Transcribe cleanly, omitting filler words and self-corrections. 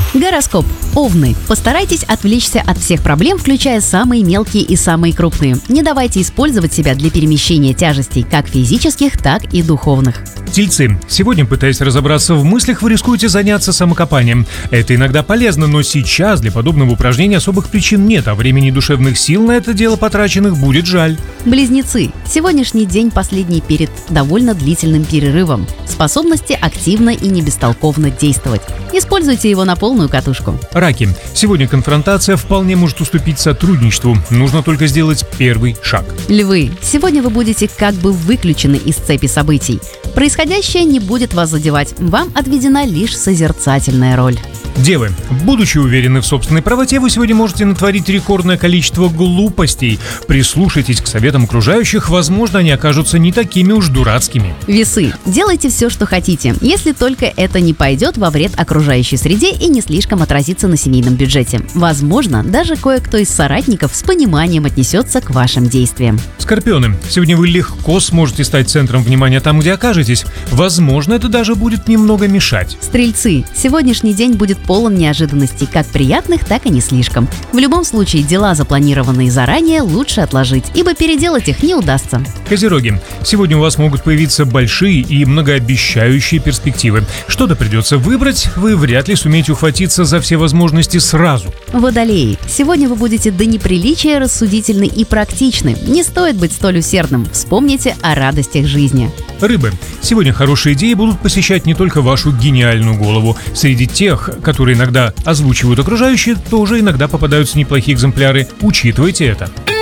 Гороскоп. Овны. Постарайтесь отвлечься от всех проблем, включая самые мелкие и самые крупные. Не давайте использовать себя для перемещения тяжестей, как физических, так и духовных. Тельцы. Сегодня, пытаясь разобраться в мыслях, вы рискуете заняться самокопанием. Это иногда полезно, но сейчас для подобного упражнения особых причин нет, а времени и душевных сил на это дело потраченных будет жаль. Близнецы. Сегодняшний день последний перед довольно длительным перерывом. Способности активно и не бестолково действовать. Используйте его на полную катушку. Раки. Сегодня конфронтация вполне может уступить сотрудничеству. Нужно только сделать первый шаг. Львы. Сегодня вы будете как бы выключены из цепи событий. Происходящее не будет вас задевать. Вам отведена лишь созерцательная роль. Девы. Будучи уверены в собственной правоте, вы сегодня можете натворить рекордное количество глупостей. Прислушайтесь к советам окружающих, возможно, они окажутся не такими уж дурацкими. Весы. Делайте все, что хотите, если только это не пойдет во вред окружающей среде и не слишком отразится на семейном бюджете. Возможно, даже кое-кто из соратников с пониманием отнесется к вашим действиям. Скорпионы. Сегодня вы легко сможете стать центром внимания там, где окажетесь. Возможно, это даже будет немного мешать. Стрельцы. Сегодняшний день будет полон неожиданностей, как приятных, так и не слишком. В любом случае, дела, запланированные заранее, лучше отложить, ибо переделать их не удастся. Козероги. Сегодня у вас могут появиться большие и многообещающие перспективы. Что-то придется выбрать, вы вряд ли сумеете ухватиться за все возможности сразу. Водолеи. Сегодня вы будете до неприличия рассудительны и практичны. Не стоит быть столь усердным. Вспомните о радостях жизни. Рыбы. Сегодня хорошие идеи будут посещать не только вашу гениальную голову. Среди тех, которые иногда озвучивают окружающие, тоже иногда попадаются неплохие экземпляры. Учитывайте это.